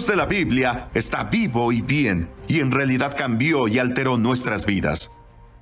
de la Biblia está vivo y bien, y en realidad cambió y alteró nuestras vidas.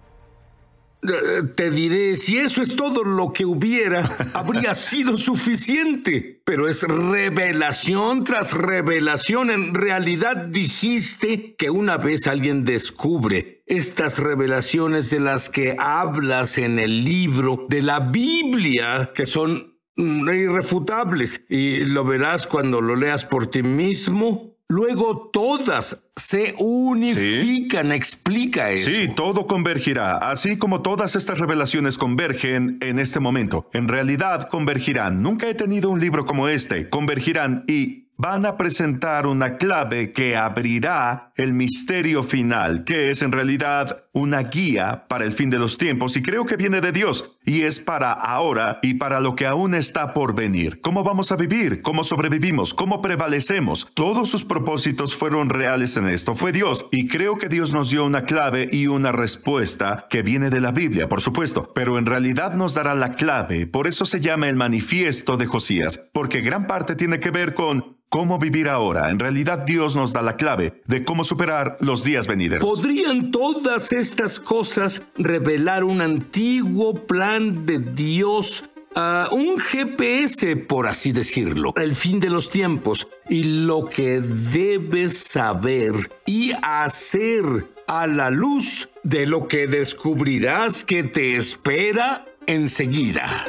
Te diré, si eso es todo lo que hubiera, habría sido suficiente. Pero es revelación tras revelación. En realidad dijiste que una vez alguien descubre estas revelaciones de las que hablas en el libro de la Biblia, que son irrefutables, y lo verás cuando lo leas por ti mismo. Luego todas se unifican. ¿Sí? Explica eso. Sí, todo convergirá, así como todas estas revelaciones convergen en este momento. En realidad convergirán. Nunca he tenido un libro como este. Convergirán y van a presentar una clave que abrirá el misterio final, que es en realidad una guía para el fin de los tiempos, y creo que viene de Dios, y es para ahora y para lo que aún está por venir. ¿Cómo vamos a vivir? ¿Cómo sobrevivimos? ¿Cómo prevalecemos? Todos sus propósitos fueron reales en esto. Fue Dios, y creo que Dios nos dio una clave y una respuesta que viene de la Biblia, por supuesto, pero en realidad nos dará la clave. Por eso se llama el manifiesto de Josías, porque gran parte tiene que ver con cómo vivir ahora. En realidad Dios nos da la clave de cómo superar los días venideros. ¿Podrían todas estas cosas revelar un antiguo plan de Dios? Un GPS, por así decirlo. El fin de los tiempos y lo que debes saber y hacer a la luz de lo que descubrirás que te espera enseguida.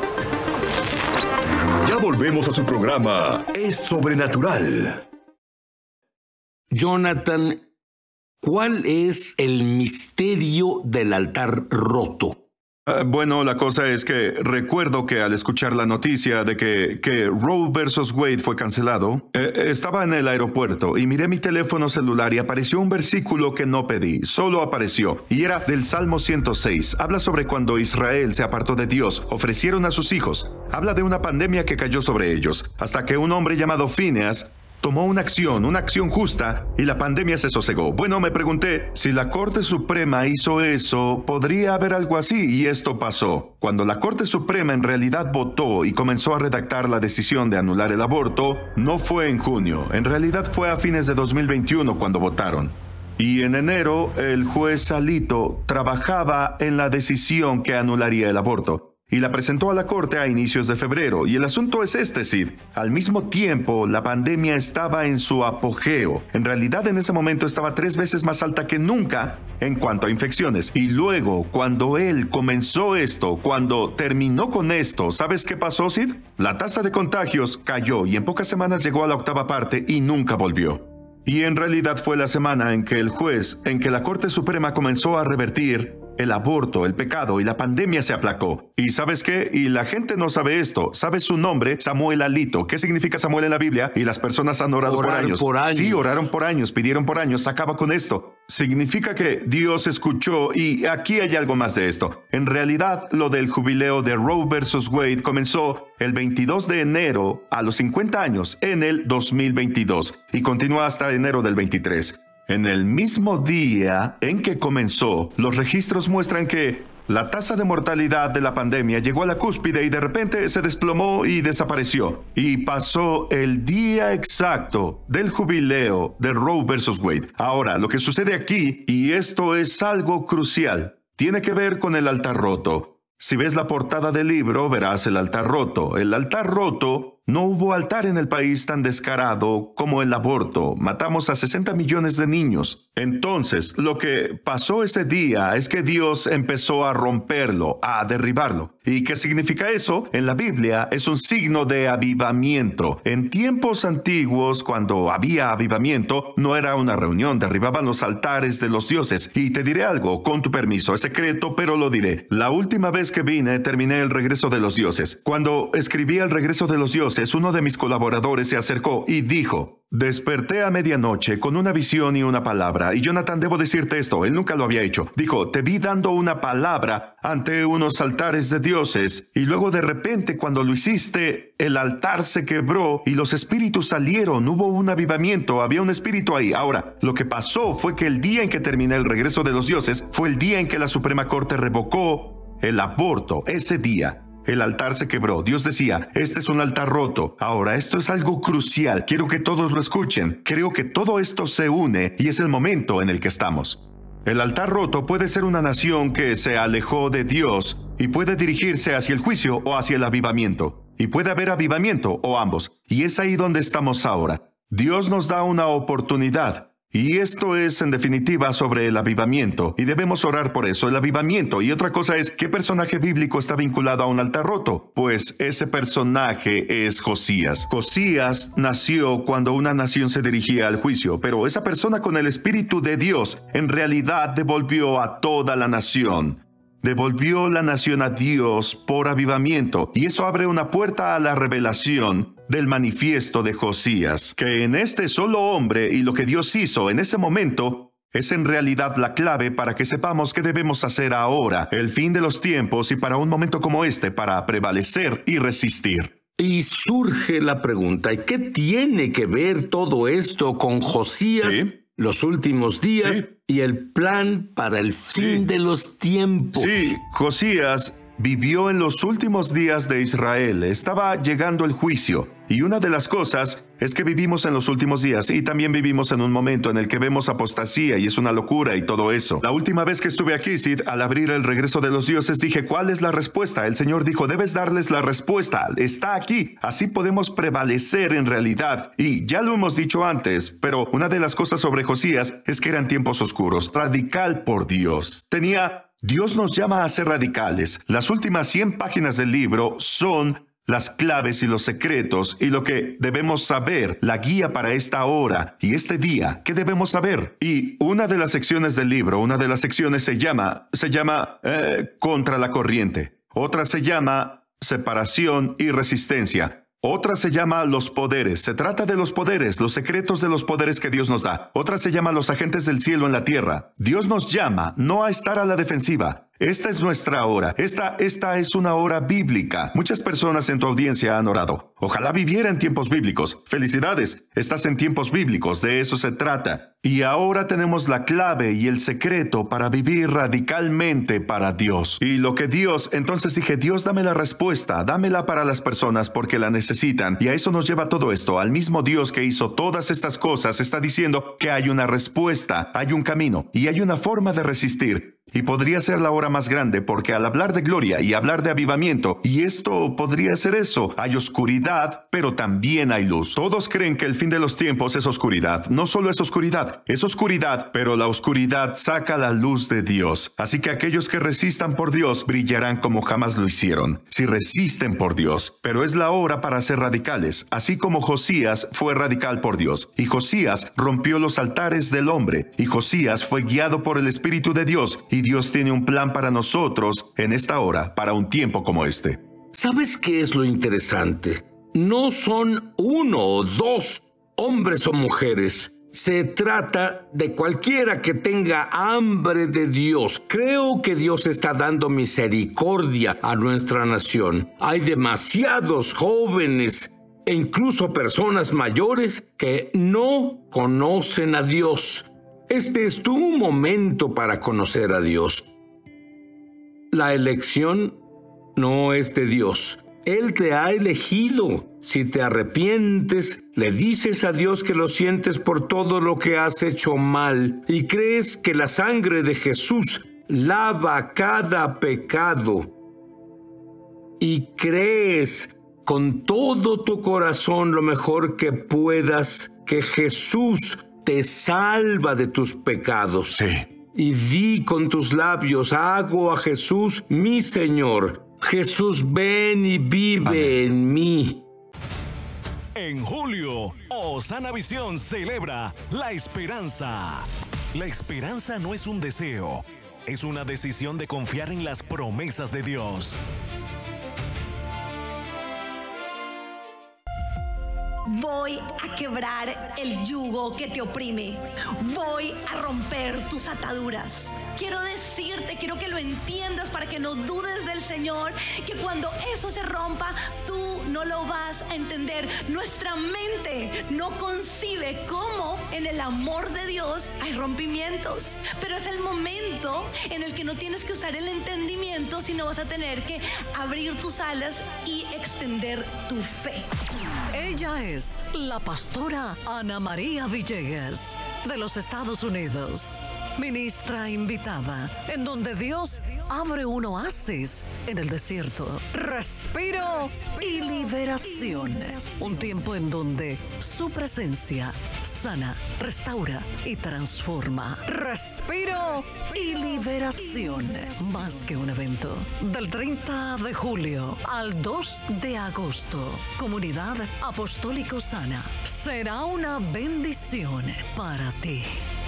Ya volvemos a su programa Es Sobrenatural. Jonathan, ¿cuál es el misterio del altar roto? Bueno, la cosa es que recuerdo que al escuchar la noticia de que Roe versus Wade fue cancelado, estaba en el aeropuerto y miré mi teléfono celular y apareció un versículo que no pedí, solo apareció, y era del Salmo 106. Habla sobre cuando Israel se apartó de Dios, ofrecieron a sus hijos. Habla de una pandemia que cayó sobre ellos, hasta que un hombre llamado Phineas tomó una acción justa, y la pandemia se sosegó. Bueno, me pregunté, si la Corte Suprema hizo eso, ¿podría haber algo así? Y esto pasó. Cuando la Corte Suprema en realidad votó y comenzó a redactar la decisión de anular el aborto, no fue en junio. En realidad fue a fines de 2021 cuando votaron. Y en enero, el juez Alito trabajaba en la decisión que anularía el aborto, y la presentó a la corte a inicios de febrero. Y el asunto es este, Sid. Al mismo tiempo, la pandemia estaba en su apogeo. En realidad, en ese momento estaba 3 veces más alta que nunca en cuanto a infecciones. Y luego, cuando él comenzó esto, cuando terminó con esto, ¿sabes qué pasó, Sid? La tasa de contagios cayó y en pocas semanas llegó a la 8ª parte y nunca volvió. Y en realidad fue la semana en que la Corte Suprema comenzó a revertir el aborto, el pecado, y la pandemia se aplacó. ¿Y sabes qué? Y la gente no sabe esto. ¿Sabe su nombre? Samuel Alito. ¿Qué significa Samuel en la Biblia? Y las personas han orado por años. Sí, oraron por años, pidieron por años. Acaba con esto. Significa que Dios escuchó, y aquí hay algo más de esto. En realidad, lo del jubileo de Roe versus Wade comenzó el 22 de enero a los 50 años en el 2022 y continúa hasta enero del 23. En el mismo día en que comenzó, los registros muestran que la tasa de mortalidad de la pandemia llegó a la cúspide y de repente se desplomó y desapareció. Y pasó el día exacto del jubileo de Roe versus Wade. Ahora, lo que sucede aquí, y esto es algo crucial, tiene que ver con el altar roto. Si ves la portada del libro, verás el altar roto. El altar roto. No hubo altar en el país tan descarado como el aborto. Matamos a 60 millones de niños. Entonces, lo que pasó ese día es que Dios empezó a romperlo, a derribarlo. ¿Y qué significa eso? En la Biblia es un signo de avivamiento. En tiempos antiguos, cuando había avivamiento, no era una reunión, derribaban los altares de los dioses. Y te diré algo, con tu permiso, es secreto, pero lo diré. La última vez que vine, terminé el regreso de los dioses. Cuando escribí el regreso de los dioses, uno de mis colaboradores se acercó y dijo: desperté a medianoche con una visión y una palabra. Y Jonathan, debo decirte esto, él nunca lo había hecho. Dijo: te vi dando una palabra ante unos altares de dioses, y luego de repente cuando lo hiciste, el altar se quebró y los espíritus salieron. Hubo un avivamiento, había un espíritu ahí. Ahora, lo que pasó fue que el día en que terminé el regreso de los dioses fue el día en que la Suprema Corte revocó el aborto. Ese día. el altar se quebró. Dios decía, este es un altar roto. Ahora, esto es algo crucial. Quiero que todos lo escuchen. Creo que todo esto se une y es el momento en el que estamos. El altar roto puede ser una nación que se alejó de Dios y puede dirigirse hacia el juicio o hacia el avivamiento. Y puede haber avivamiento o ambos. Y es ahí donde estamos ahora. Dios nos da una oportunidad. Y esto es, en definitiva, sobre el avivamiento. Y debemos orar por eso, el avivamiento. Y otra cosa es, ¿qué personaje bíblico está vinculado a un altar roto? Pues ese personaje es Josías. Josías nació cuando una nación se dirigía al juicio, pero esa persona con el Espíritu de Dios en realidad devolvió a toda la nación. Devolvió la nación a Dios por avivamiento, y eso abre una puerta a la revelación del manifiesto de Josías, que en este solo hombre y lo que Dios hizo en ese momento es en realidad la clave para que sepamos qué debemos hacer ahora, el fin de los tiempos y para un momento como este, para prevalecer y resistir. Y surge la pregunta, ¿y qué tiene que ver todo esto con Josías? Sí. Los últimos días y el plan para el fin de los tiempos. Sí, Josías vivió en los últimos días de Israel. Estaba llegando el juicio. Y una de las cosas es que vivimos en los últimos días y también vivimos en un momento en el que vemos apostasía y es una locura y todo eso. La última vez que estuve aquí, Sid, al abrir el regreso de los dioses, dije, ¿cuál es la respuesta? El Señor dijo, debes darles la respuesta. Está aquí. Así podemos prevalecer en realidad. Y ya lo hemos dicho antes, pero una de las cosas sobre Josías es que eran tiempos oscuros. Radical por Dios. Dios nos llama a ser radicales. Las últimas 100 páginas del libro son las claves y los secretos y lo que debemos saber, la guía para esta hora y este día. ¿Qué debemos saber? Y una de las secciones del libro, una de las secciones se llama Contra la corriente. Otra se llama Separación y resistencia. Otra se llama Los poderes. Se trata de los poderes, los secretos de los poderes que Dios nos da. Otra se llama Los agentes del cielo en la tierra. Dios nos llama no a estar a la defensiva. Esta es nuestra hora. Esta es una hora bíblica. Muchas personas en tu audiencia han orado. Ojalá viviera en tiempos bíblicos. Felicidades, estás en tiempos bíblicos, de eso se trata. Y ahora tenemos la clave y el secreto para vivir radicalmente para Dios. Y lo que entonces dije, Dios, dame la respuesta, dámela para las personas porque la necesitan. Y a eso nos lleva todo esto. Al mismo Dios que hizo todas estas cosas está diciendo que hay una respuesta, hay un camino y hay una forma de resistir. Y podría ser la hora más grande porque al hablar de gloria y hablar de avivamiento, y esto podría ser eso, hay oscuridad, pero también hay luz. Todos creen que el fin de los tiempos es oscuridad. No solo es oscuridad, pero la oscuridad saca la luz de Dios. Así que aquellos que resistan por Dios brillarán como jamás lo hicieron, si resisten por Dios. Pero es la hora para ser radicales, así como Josías fue radical por Dios. Y Josías rompió los altares del hombre, y Josías fue guiado por el Espíritu de Dios, y Dios tiene un plan para nosotros en esta hora, para un tiempo como este. ¿Sabes qué es lo interesante? No son uno o dos hombres o mujeres. Se trata de cualquiera que tenga hambre de Dios. Creo que Dios está dando misericordia a nuestra nación. Hay demasiados jóvenes e incluso personas mayores que no conocen a Dios. Este es tu momento para conocer a Dios. La elección no es de Dios. Él te ha elegido. Si te arrepientes, le dices a Dios que lo sientes por todo lo que has hecho mal y crees que la sangre de Jesús lava cada pecado y crees con todo tu corazón lo mejor que puedas que Jesús te salva de tus pecados. Sí. Y di con tus labios, hago a Jesús mi Señor. Jesús, ven y vive en mí. En julio, Osana Visión celebra la esperanza. La esperanza no es un deseo, es una decisión de confiar en las promesas de Dios. Voy a quebrar el yugo que te oprime. Voy a romper tus ataduras. Quiero decirte, quiero que lo entiendas para que no dudes del Señor, que cuando eso se rompa, tú no lo vas a entender. Nuestra mente no concibe cómo En el amor de Dios hay rompimientos, pero es el momento en el que no tienes que usar el entendimiento, sino vas a tener que abrir tus alas y extender tu fe. Ella es la pastora Ana María Villegas, de los Estados Unidos. Ministra invitada, en donde Dios abre un oasis en el desierto. Respiro y liberación. Un tiempo en donde su presencia sana, restaura y transforma. Respiro y liberación. Más que un evento. Del 30 de julio al 2 de agosto. Comunidad Apostólico Sana. Será una bendición para ti.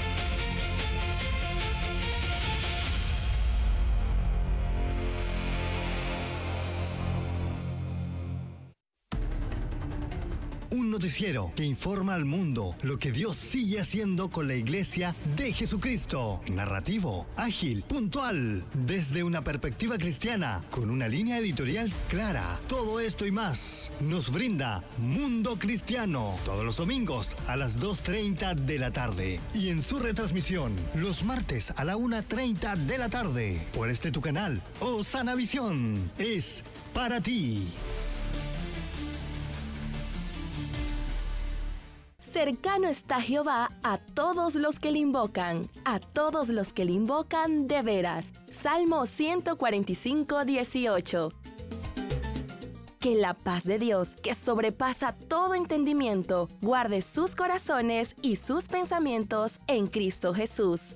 Un noticiero que informa al mundo lo que Dios sigue haciendo con la Iglesia de Jesucristo. Narrativo, ágil, puntual, desde una perspectiva cristiana, con una línea editorial clara. Todo esto y más nos brinda Mundo Cristiano todos los domingos a las 2:30 de la tarde y en su retransmisión los martes a la 1:30 de la tarde por tu canal Osana Visión. Es para ti. Cercano está Jehová a todos los que le invocan, a todos los que le invocan de veras. Salmo 145, 18. Que la paz de Dios, que sobrepasa todo entendimiento, guarde sus corazones y sus pensamientos en Cristo Jesús.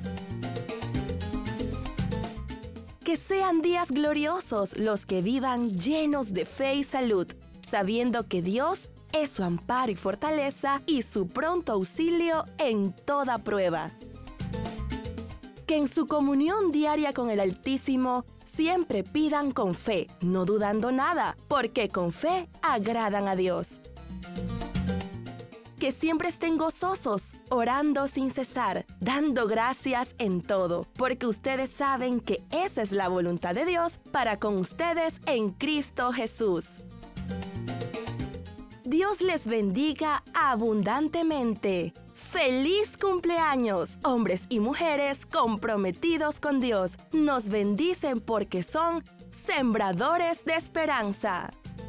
Que sean días gloriosos los que vivan llenos de fe y salud, sabiendo que Dios es su amparo y fortaleza y su pronto auxilio en toda prueba. Que en su comunión diaria con el Altísimo siempre pidan con fe, no dudando nada, porque con fe agradan a Dios. Que siempre estén gozosos, orando sin cesar, dando gracias en todo, porque ustedes saben que esa es la voluntad de Dios para con ustedes en Cristo Jesús. Dios les bendiga abundantemente. ¡Feliz cumpleaños! Hombres y mujeres comprometidos con Dios nos bendicen porque son sembradores de esperanza.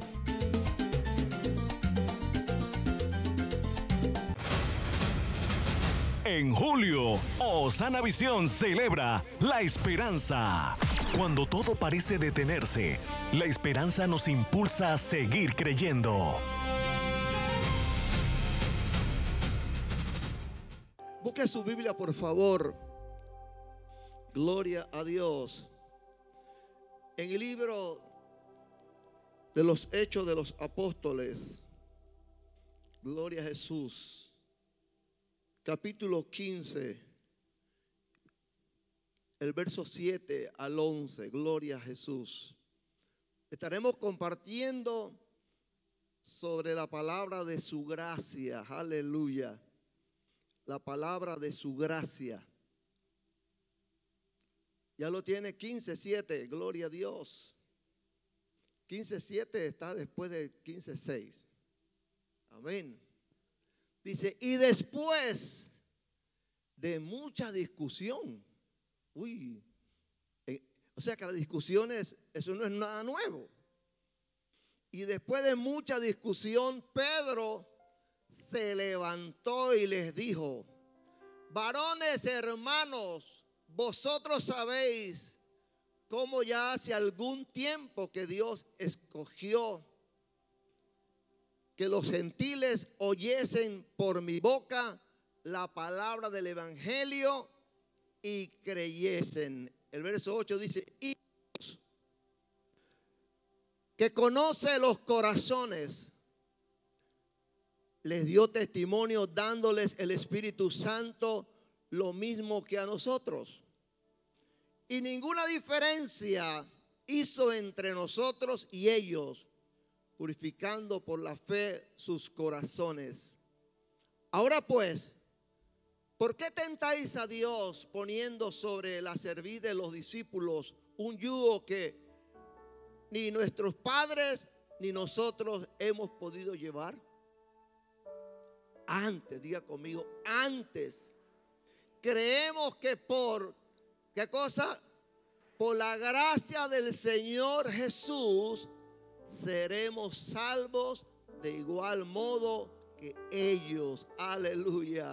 En julio, Osana Visión celebra la esperanza. Cuando todo parece detenerse, la esperanza nos impulsa a seguir creyendo. Busque su Biblia, por favor. Gloria a Dios. En el libro de los Hechos de los Apóstoles, gloria a Jesús, capítulo 15, el verso 7 al 11, gloria a Jesús. Estaremos compartiendo sobre la palabra de su gracia, aleluya. La palabra de su gracia. Ya lo tiene 15:7, gloria a Dios. 15:7 está después del 15:6. Amén. Dice, y después de mucha discusión. O sea que las discusiones, eso no es nada nuevo. Y después de mucha discusión, Pedro se levantó y les dijo: varones hermanos, vosotros sabéis cómo ya hace algún tiempo que Dios escogió que los gentiles oyesen por mi boca la palabra del evangelio y creyesen. El verso 8 dice: y Dios, que conoce los corazones, les dio testimonio dándoles el Espíritu Santo lo mismo que a nosotros. Y ninguna diferencia hizo entre nosotros y ellos, purificando por la fe sus corazones. Ahora pues, ¿por qué tentáis a Dios poniendo sobre la cerviz de los discípulos un yugo que ni nuestros padres ni nosotros hemos podido llevar? antes, diga conmigo, antes. Creemos que ¿qué cosa? Por la gracia del Señor Jesús seremos salvos de igual modo que ellos. Aleluya.